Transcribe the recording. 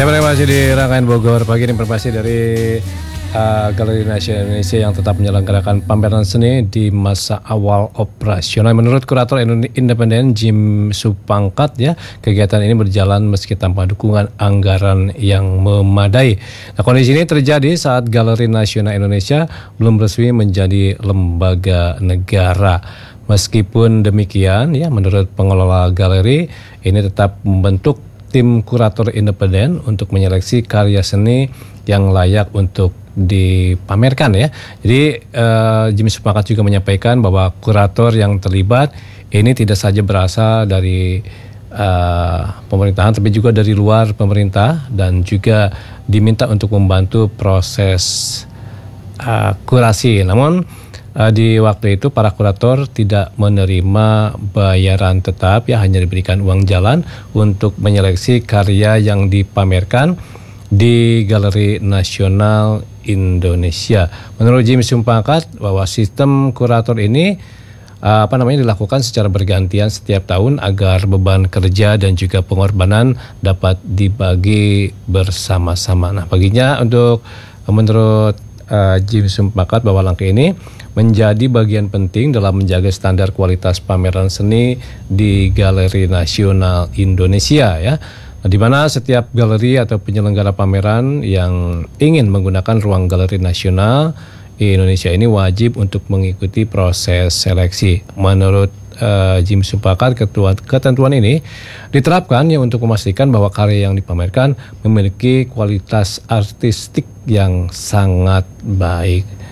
Ya, masih di Rangkaian Bogor pagi ini informasi dari Galeri Nasional Indonesia yang tetap menyelenggarakan pameran seni di masa awal operasional. Menurut kurator independen Jim Supangkat, ya, kegiatan ini berjalan meski tanpa dukungan anggaran yang memadai. Nah, kondisi ini terjadi saat Galeri Nasional Indonesia belum resmi menjadi lembaga negara. Meskipun demikian, ya, menurut pengelola galeri ini tetap membentuk tim kurator independen untuk menyeleksi karya seni yang layak untuk dipamerkan, ya. Jadi Jimmy Sepakat juga menyampaikan bahwa kurator yang terlibat ini tidak saja berasal dari pemerintahan, tapi juga dari luar pemerintah dan juga diminta untuk membantu proses kurasi. Namun di waktu itu para kurator tidak menerima bayaran tetap, ya, hanya diberikan uang jalan untuk menyeleksi karya yang dipamerkan di Galeri Nasional Indonesia. Menurut Jim Supangkat bahwa sistem kurator ini dilakukan secara bergantian setiap tahun agar beban kerja dan juga pengorbanan dapat dibagi bersama-sama. Nah, baginya menurut Jim Supangkat bahwa langkah ini menjadi bagian penting dalam menjaga standar kualitas pameran seni di Galeri Nasional Indonesia, ya. Di mana setiap galeri atau penyelenggara pameran yang ingin menggunakan ruang Galeri Nasional Indonesia ini wajib untuk mengikuti proses seleksi. Menurut Jim Supangkat, ketentuan ini diterapkan, ya, untuk memastikan bahwa karya yang dipamerkan memiliki kualitas artistik yang sangat baik.